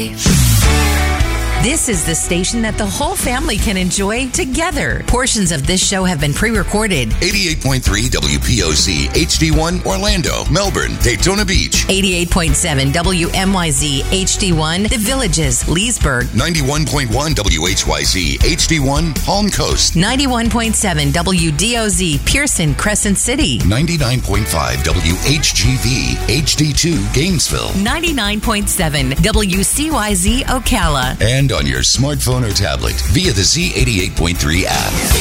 This is the station that the whole family can enjoy together. Portions of this show have been pre-recorded. 88.3 WPOC, HD1, Orlando, Melbourne, Daytona Beach. 88.7 WMYZ, HD1, The Villages, Leesburg. 91.1 WHYZ, HD1, Palm Coast. 91.7 WDOZ, Pearson, Crescent City. 99.5 WHGV, HD2, Gainesville. 99.7 WCYZ, Ocala. And on your smartphone or tablet via the Z88.3 app.